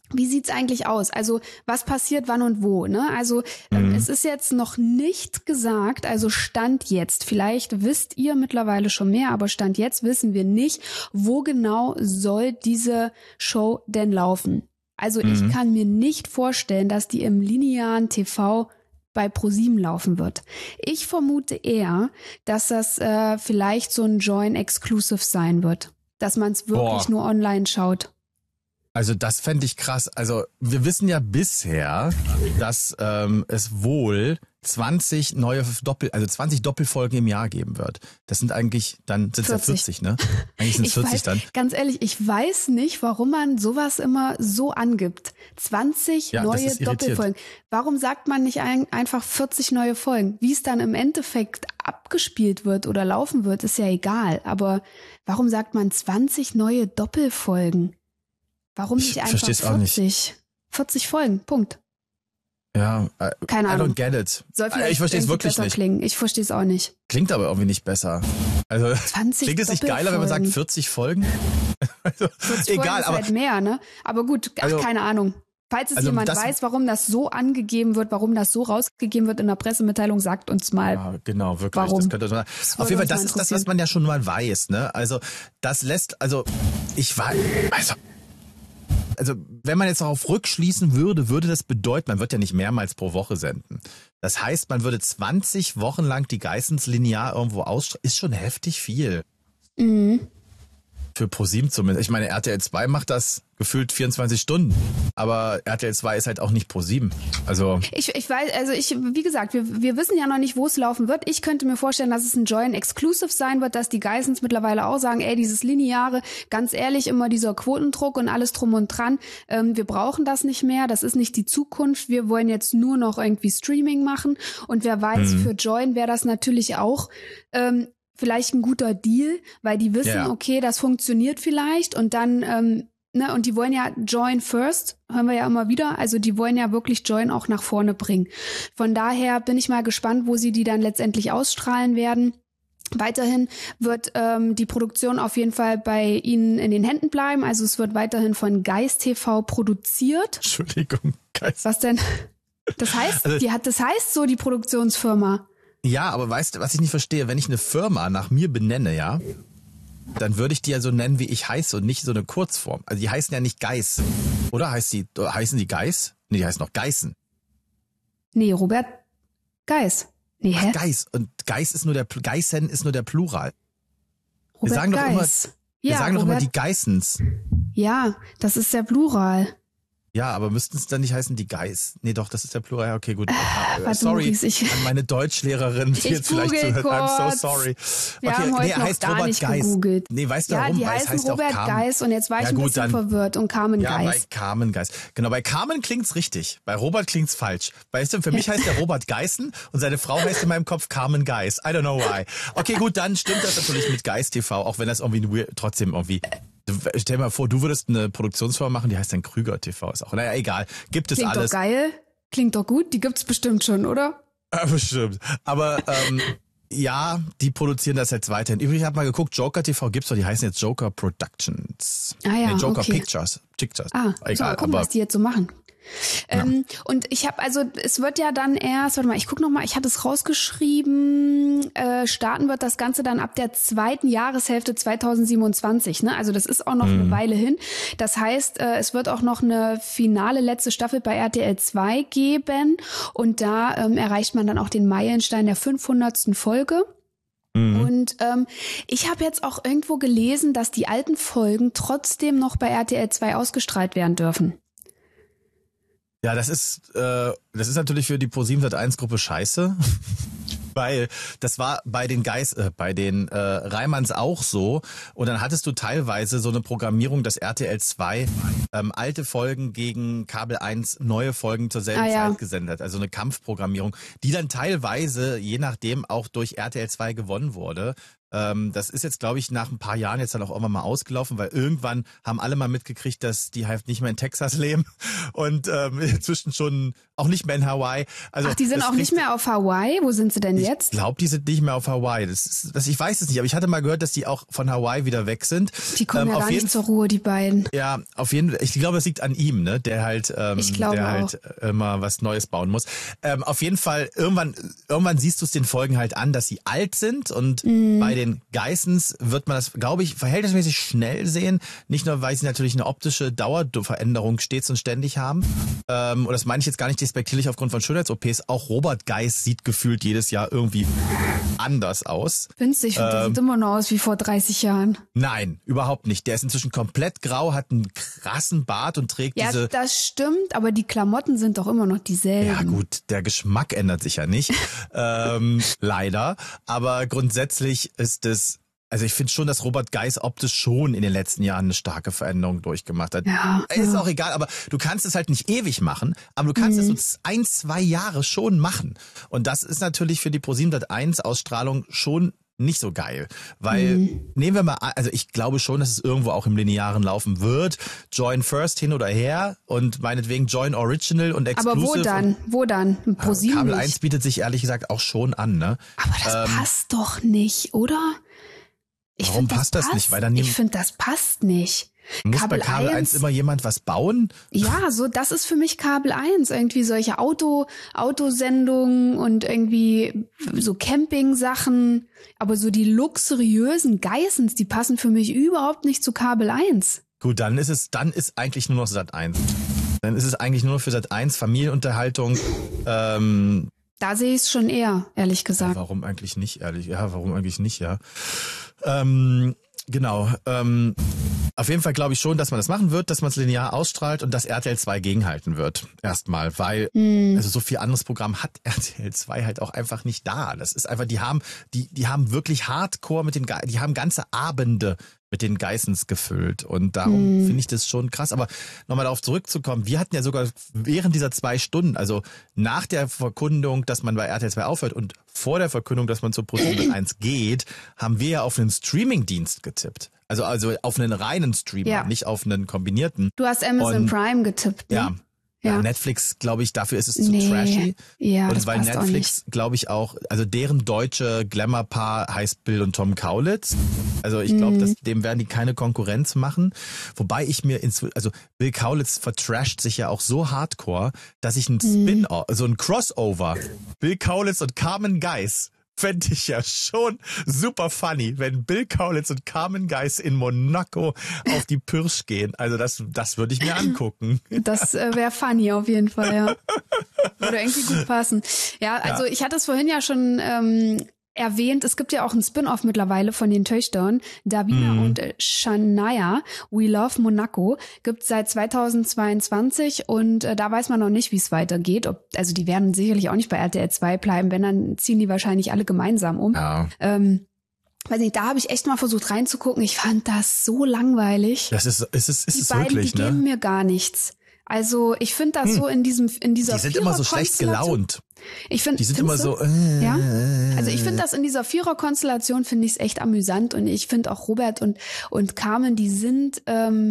wie sieht's eigentlich aus? Also was passiert wann und wo? Ne? Also es ist jetzt noch nicht gesagt, also Stand jetzt, vielleicht wisst ihr mittlerweile schon mehr, aber Stand jetzt wissen wir nicht, wo genau soll diese Show denn laufen. Also ich kann mir nicht vorstellen, dass die im linearen TV bei ProSieben laufen wird. Ich vermute eher, dass das vielleicht so ein Join-Exclusive sein wird, dass man es wirklich nur online schaut. Also das fände ich krass. Also wir wissen ja bisher, dass es wohl 20 Doppelfolgen im Jahr geben wird. Das sind eigentlich, dann sind es ja 40, ne? Eigentlich sind es 40 dann. Ganz ehrlich, ich weiß nicht, warum man sowas immer so angibt. 20 neue Doppelfolgen. Warum sagt man nicht einfach 40 neue Folgen? Wie es dann im Endeffekt abgespielt wird oder laufen wird, ist ja egal. Aber warum sagt man 20 neue Doppelfolgen? Warum nicht einfach 40? 40 Folgen, Punkt. Ja, keine Ahnung. I don't get it. Soll vielleicht ich verstehe es wirklich besser nicht. Klingen. Ich verstehe es auch nicht. Klingt aber irgendwie nicht besser. Also 20 klingt es nicht geiler, wenn man sagt 40 Folgen? Also, 40 egal, Folgen ist aber halt mehr, ne? Aber gut, keine Ahnung. Falls es jemand weiß, warum das so angegeben wird, warum das so rausgegeben wird in der Pressemitteilung, sagt uns mal. Ja, genau, wirklich. Warum? Das könnte auf jeden Fall, das ist das, was man ja schon mal weiß, ne? Also wenn man jetzt darauf rückschließen würde das bedeuten, man wird ja nicht mehrmals pro Woche senden. Das heißt, man würde 20 Wochen lang die Geissens linear irgendwo ausstrahlen. Ist schon heftig viel. Für ProSieben zumindest. Ich meine, RTL 2 macht das gefühlt 24 Stunden. Aber RTL 2 ist halt auch nicht ProSieben. Also Ich weiß, wie gesagt, wir wissen ja noch nicht, wo es laufen wird. Ich könnte mir vorstellen, dass es ein Join Exclusive sein wird, dass die Geissens mittlerweile auch sagen, dieses Lineare, ganz ehrlich, immer dieser Quotendruck und alles drum und dran. Wir brauchen das nicht mehr. Das ist nicht die Zukunft. Wir wollen jetzt nur noch irgendwie Streaming machen. Und wer weiß, für Join wäre das natürlich auch vielleicht ein guter Deal, weil die wissen, okay, das funktioniert vielleicht und dann, und die wollen ja Join first, hören wir ja immer wieder, also die wollen ja wirklich Join auch nach vorne bringen. Von daher bin ich mal gespannt, wo sie die dann letztendlich ausstrahlen werden. Weiterhin wird die Produktion auf jeden Fall bei Ihnen in den Händen bleiben, also es wird weiterhin von Geist TV produziert. Entschuldigung, Geist. Was denn? Das heißt, das heißt so die Produktionsfirma. Ja, aber weißt du, was ich nicht verstehe? Wenn ich eine Firma nach mir benenne, ja, dann würde ich die ja so nennen, wie ich heiße und nicht so eine Kurzform. Also die heißen ja nicht Geiss. Oder heißen die Geiss? Nee, die heißen noch Geissen. Nee, Robert Geiss. Nee, hä? Geiss. Und Geissen ist nur der Plural. Robert Wir sagen Geiss. Wir sagen doch immer die Geissens. Ja, das ist der Plural. Ja, aber müssten es dann nicht heißen die Geiss? Nee, doch, das ist der Plural. Okay, gut. Sorry an meine Deutschlehrerin, die jetzt vielleicht zuhört. I'm so sorry. Wir haben heute noch heißt gar Robert nicht Geiss. gegoogelt. Nee, weißt du warum? Die heißen heißt Robert Geiss und jetzt war ich ein bisschen verwirrt und Carmen Geiss. Ja, bei Carmen Geiss. Genau, bei Carmen klingt's richtig. Bei Robert klingt's falsch. Weißt du, für mich heißt der Robert Geissen und seine Frau heißt in meinem Kopf Carmen Geiss. I don't know why. Okay, gut, dann stimmt das natürlich mit Geist TV, auch wenn das irgendwie trotzdem irgendwie... Stell dir mal vor, du würdest eine Produktionsfirma machen, die heißt dann Krüger TV. Ist auch, naja, egal. Gibt es Klingt alles. Klingt doch geil. Klingt doch gut. Die gibt's bestimmt schon, oder? Ja, bestimmt. Aber ja, die produzieren das jetzt weiterhin. Übrigens, ich habe mal geguckt, Joker TV gibt's doch, die heißen jetzt Joker Productions. Ah ja, nee, Joker okay. Pictures. Ah, egal. So, gucken, was die jetzt so machen. Ja. Und ich habe, es wird ja dann erst, warte mal, ich gucke nochmal, ich hatte es rausgeschrieben, starten wird das Ganze dann ab der zweiten Jahreshälfte 2027, ne? Also das ist auch noch eine Weile hin. Das heißt, es wird auch noch eine finale letzte Staffel bei RTL 2 geben und da erreicht man dann auch den Meilenstein der 500. Folge. Und ich habe jetzt auch irgendwo gelesen, dass die alten Folgen trotzdem noch bei RTL 2 ausgestrahlt werden dürfen. Ja, das ist natürlich für die ProSieben Sat.1 Gruppe scheiße, weil das war bei den Reimanns auch so und dann hattest du teilweise so eine Programmierung, dass RTL 2 alte Folgen gegen Kabel 1 neue Folgen zur selben Zeit gesendet hat, also eine Kampfprogrammierung, die dann teilweise, je nachdem, auch durch RTL 2 gewonnen wurde. Das ist jetzt, glaube ich, nach ein paar Jahren jetzt dann auch irgendwann mal ausgelaufen, weil irgendwann haben alle mal mitgekriegt, dass die halt nicht mehr in Texas leben und inzwischen schon auch nicht mehr in Hawaii. Also ach, die sind auch nicht mehr auf Hawaii? Wo sind sie denn jetzt? Ich glaube, die sind nicht mehr auf Hawaii. Ich weiß es nicht, aber ich hatte mal gehört, dass die auch von Hawaii wieder weg sind. Die kommen ja gar nicht zur Ruhe, die beiden. Ja, auf jeden Fall. Ich glaube, das liegt an ihm, ne? Der halt, immer was Neues bauen muss. Auf jeden Fall, irgendwann siehst du es den Folgen halt an, dass sie alt sind und bei den Geissens wird man das, glaube ich, verhältnismäßig schnell sehen. Nicht nur, weil sie natürlich eine optische Dauerveränderung stets und ständig haben. Und das meine ich jetzt gar nicht despektierlich aufgrund von Schönheits-OPs. Auch Robert Geiss sieht gefühlt jedes Jahr irgendwie anders aus. Findest du, ich finde, der sieht immer noch aus wie vor 30 Jahren. Nein, überhaupt nicht. Der ist inzwischen komplett grau, hat einen krassen Bart und trägt diese... Ja, das stimmt, aber die Klamotten sind doch immer noch dieselben. Ja gut, der Geschmack ändert sich ja nicht, leider. Aber grundsätzlich ist es... Also ich finde schon, dass Robert Geiss optisch schon in den letzten Jahren eine starke Veränderung durchgemacht hat. Ja, ist auch egal, aber du kannst es halt nicht ewig machen, aber du kannst es so 1-2 Jahre schon machen. Und das ist natürlich für die ProSieben Ausstrahlung schon nicht so geil, weil nehmen wir mal, also ich glaube schon, dass es irgendwo auch im Linearen laufen wird. Join First hin oder her und meinetwegen Join Original und Exclusive. Aber wo dann? ProSieben Kabel nicht. 1 bietet sich ehrlich gesagt auch schon an, ne? Aber das passt doch nicht, oder? Warum passt das nicht? Weil dann ich finde, das passt nicht. Muss bei Kabel 1 immer jemand was bauen? Ja, so, das ist für mich Kabel 1. Irgendwie solche Autosendungen und irgendwie so Camping-Sachen. Aber so die luxuriösen Geissens, die passen für mich überhaupt nicht zu Kabel 1. Gut, dann ist eigentlich nur noch Sat.1. Dann ist es eigentlich nur noch für Sat.1 Familienunterhaltung. Da sehe ich es schon eher, ehrlich gesagt. Ja, warum eigentlich nicht, ehrlich? Ja, warum eigentlich nicht, ja. Genau. Auf jeden Fall glaube ich schon, dass man das machen wird, dass man es linear ausstrahlt und dass RTL 2 gegenhalten wird. Erstmal, weil also so viel anderes Programm hat RTL 2 halt auch einfach nicht da. Das ist einfach, die haben wirklich Hardcore die haben ganze Abende mit den Geissens gefüllt. Und darum finde ich das schon krass. Aber nochmal darauf zurückzukommen, wir hatten ja sogar während dieser 2 Stunden, also nach der Verkündung, dass man bei RTL 2 aufhört und vor der Verkündung, dass man zur ProSieben haben wir ja auf einen Streamingdienst getippt. Also auf einen reinen Streamer, nicht auf einen kombinierten. Du hast Amazon Prime getippt, ne? Ja. Ja, Netflix, glaube ich, dafür ist es zu trashy. Ja, und das weil passt Netflix, glaube ich, auch, also deren deutsche Glamour-Paar heißt Bill und Tom Kaulitz. Also ich glaube, dem werden die keine Konkurrenz machen. Wobei ich mir also Bill Kaulitz vertrasht sich ja auch so hardcore, dass ich ein Spin-off, also ein Crossover, Bill Kaulitz und Carmen Geiss, fände ich ja schon super funny, wenn Bill Kaulitz und Carmen Geiss in Monaco auf die Pirsch gehen. Also das würde ich mir angucken. Das wäre funny auf jeden Fall, ja. Würde irgendwie gut passen. Ja, also ich hatte es vorhin ja schon erwähnt, es gibt ja auch ein Spin-off mittlerweile von den Töchtern, Davina und Shania, We Love Monaco, gibt seit 2022 und da weiß man noch nicht, wie es weitergeht. Also die werden sicherlich auch nicht bei RTL 2 bleiben, wenn, dann ziehen die wahrscheinlich alle gemeinsam um. Ja. Weiß nicht, da habe ich echt mal versucht reinzugucken. Ich fand das so langweilig. Das ist die beiden, wirklich, die geben mir gar nichts. Also ich finde das so in dieser Die sind immer so schlecht gelaunt. Ich finde, die sind immer so. Ja. Also ich finde das in dieser Viererkonstellation finde ich es echt amüsant und ich finde auch Robert und Carmen, die sind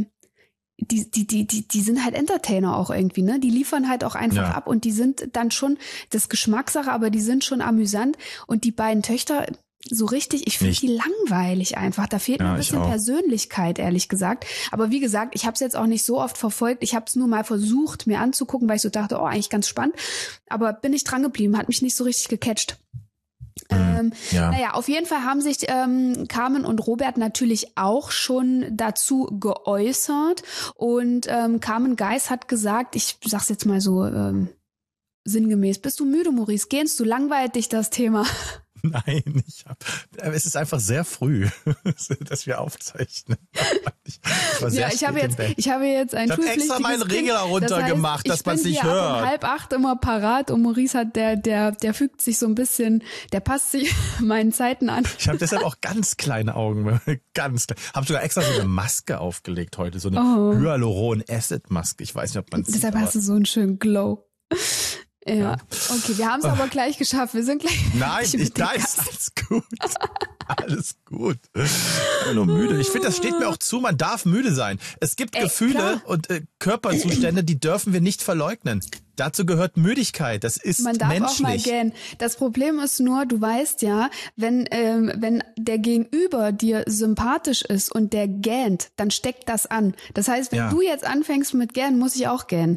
die sind halt Entertainer auch irgendwie, ne? Die liefern halt auch einfach ab und die sind dann schon das Geschmackssache, aber die sind schon amüsant und die beiden Töchter so richtig, ich finde die langweilig einfach. Da fehlt mir ein bisschen Persönlichkeit, ehrlich gesagt. Aber wie gesagt, ich habe es jetzt auch nicht so oft verfolgt. Ich habe es nur mal versucht, mir anzugucken, weil ich so dachte, eigentlich ganz spannend. Aber bin ich dran geblieben, hat mich nicht so richtig gecatcht. Naja, auf jeden Fall haben sich Carmen und Robert natürlich auch schon dazu geäußert. Und Carmen Geiss hat gesagt, ich sag's jetzt mal so sinngemäß, bist du müde, Maurice? Gehst du, langweilt dich das Thema? Nein, es ist einfach sehr früh, dass wir aufzeichnen. Ich habe jetzt ein extra meinen Regler runtergemacht, dass man es nicht hört. Ich bin um 7:30 immer parat und Maurice hat, der fügt sich so ein bisschen, der passt sich meinen Zeiten an. Ich habe deshalb auch ganz kleine Augen, ganz klein. Habe sogar extra so eine Maske aufgelegt heute, so eine Hyaluron-Acid-Maske. Ich weiß nicht, ob man es sieht. Deshalb hast du so einen schönen Glow. Ja, okay, wir haben es aber gleich geschafft. Wir sind gleich. Nein, alles gut. Alles gut. Ich bin nur müde. Ich finde, das steht mir auch zu, man darf müde sein. Es gibt Gefühle klar. und Körperzustände, die dürfen wir nicht verleugnen. Dazu gehört Müdigkeit. Das ist Man darf menschlich. auch mal gähnen. Das Problem ist nur, du weißt ja, wenn der Gegenüber dir sympathisch ist und der gähnt, dann steckt das an. Das heißt, wenn du jetzt anfängst mit gähnen, muss ich auch gähnen.